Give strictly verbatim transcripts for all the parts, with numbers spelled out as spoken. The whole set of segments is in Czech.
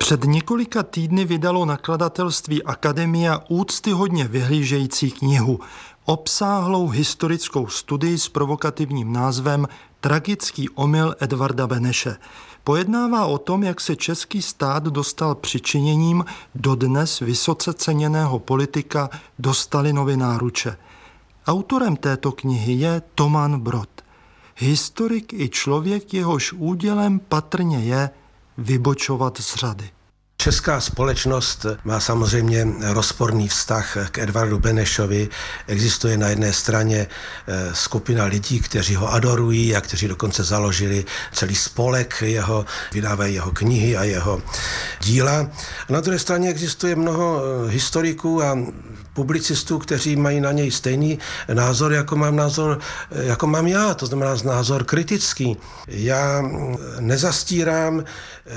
Před několika týdny vydalo nakladatelství Akademia úctyhodně vyhlížející knihu, obsáhlou historickou studii s provokativním názvem Tragický omyl Edvarda Beneše. Pojednává o tom, jak se český stát dostal přičiněním dodnes vysoce ceněného politika do Stalinovy náruče. Autorem této knihy je Toman Brod, historik i člověk, jehož údělem patrně je vybočovat z řady. Česká společnost má samozřejmě rozporný vztah k Edvardu Benešovi. Existuje na jedné straně skupina lidí, kteří ho adorují a kteří dokonce založili celý spolek jeho, vydávají jeho knihy a jeho díla. A na druhé straně existuje mnoho historiků a publicistů, kteří mají na něj stejný názor, jako mám názor, jako mám já, to znamená názor kritický. Já nezastírám,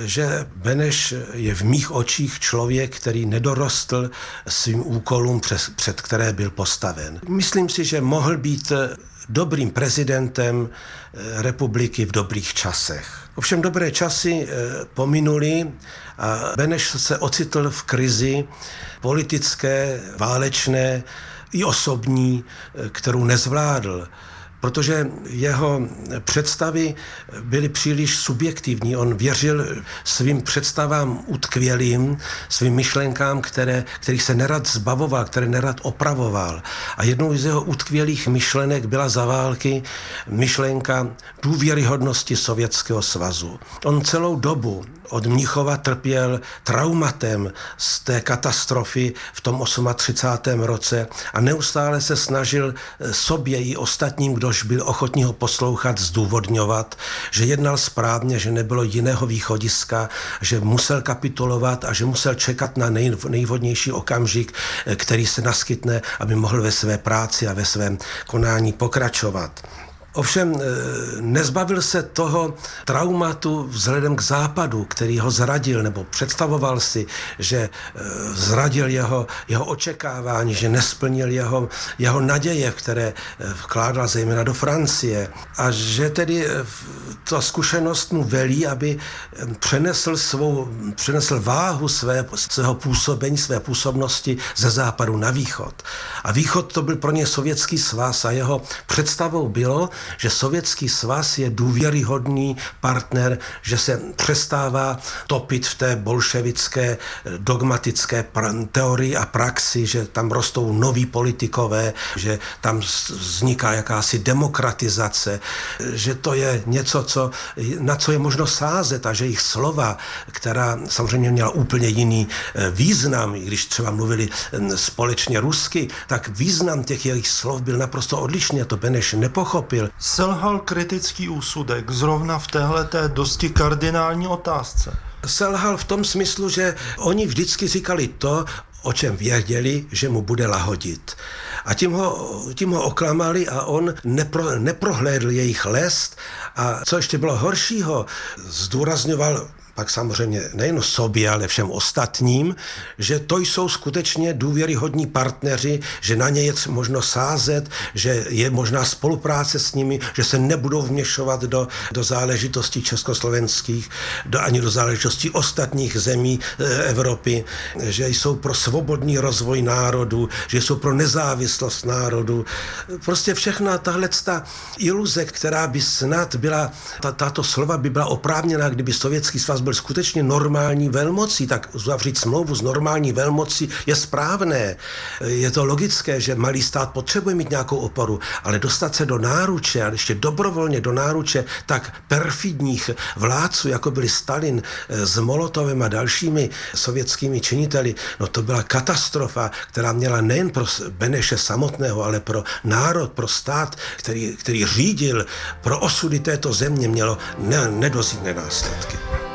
že Beneš je v mých očích člověk, který nedorostl svým úkolům, přes, před které byl postaven. Myslím si, že mohl být dobrým prezidentem republiky v dobrých časech. Ovšem dobré časy pominuly a Beneš se ocitl v krizi politické, válečné i osobní, kterou nezvládl. Protože jeho představy byly příliš subjektivní. On věřil svým představám utkvělým, svým myšlenkám, které, kterých se nerad zbavoval, které nerad opravoval. A jednou z jeho utkvělých myšlenek byla za války myšlenka důvěryhodnosti Sovětského svazu. On celou dobu od Mnichova trpěl traumatem z té katastrofy v tom třicátém osmém roce a neustále se snažil sobě i ostatním, kdož byl ochotní ho poslouchat, zdůvodňovat, že jednal správně, že nebylo jiného východiska, že musel kapitulovat a že musel čekat na nej, nejvhodnější okamžik, který se naskytne, aby mohl ve své práci a ve svém konání pokračovat. Ovšem nezbavil se toho traumatu vzhledem k západu, který ho zradil, nebo představoval si, že zradil jeho, jeho očekávání, že nesplnil jeho, jeho naděje, které vkládal zejména do Francie. A že tedy ta zkušenost mu velí, aby přenesl, svou, přenesl váhu své, svého působení, své působnosti ze západu na východ. A východ to byl pro ně Sovětský svaz a jeho představou bylo, že Sovětský svaz je důvěryhodný partner, že se přestává topit v té bolševické dogmatické teorii a praxi, že tam rostou noví politikové, že tam vzniká jakási demokratizace, že to je něco, co, na co je možno sázet a že jejich slova, která samozřejmě měla úplně jiný význam, i když třeba mluvili společně rusky, tak význam těch jejich slov byl naprosto odlišný a to Beneš nepochopil. Selhal kritický úsudek zrovna v téhleté dosti kardinální otázce. Selhal v tom smyslu, že oni vždycky říkali to, o čem věděli, že mu bude lahodit. A tím ho, tím ho oklamali a on nepro, neprohlédl jejich lest a co ještě bylo horšího, zdůrazňoval pak samozřejmě nejen sobě, ale všem ostatním, že to jsou skutečně důvěryhodní partneři, že na ně je možno sázet, že je možná spolupráce s nimi, že se nebudou vměšovat do, do záležitostí československých, do, ani do záležitostí ostatních zemí e, Evropy, že jsou pro svobodný rozvoj národu, že jsou pro nezávislost národu. Prostě všechna tahleta iluze, která by snad byla, ta, tato slova by byla oprávněná, kdyby Sovětský svaz byl skutečně normální velmocí, tak uzavřít smlouvu s normální velmocí je správné. Je to logické, že malý stát potřebuje mít nějakou oporu, ale dostat se do náruče, a ještě dobrovolně do náruče tak perfidních vládců, jako byli Stalin s Molotovem a dalšími sovětskými činiteli, no to byla katastrofa, která měla nejen pro Beneše samotného, ale pro národ, pro stát, který, který řídil, pro osudy této země mělo ne, nedozírné následky.